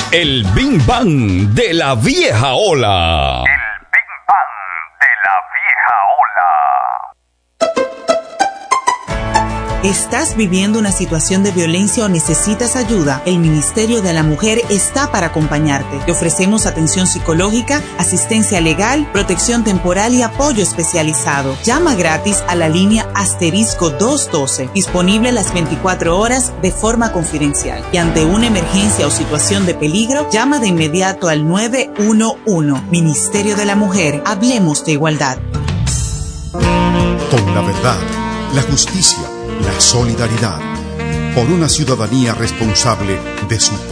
El Big Bang de la vieja ola. El Big Bang de la vieja ola. ¿Estás viviendo una situación de violencia o necesitas ayuda? El Ministerio de la Mujer está para acompañarte. Te ofrecemos atención psicológica, asistencia legal, protección temporal y apoyo especializado. Llama gratis a la línea *212, disponible las 24 horas de forma confidencial. Y ante una emergencia o situación de peligro, llama de inmediato al 911. Ministerio de la Mujer, hablemos de igualdad. Con la verdad, la justicia, la solidaridad, por una ciudadanía responsable de su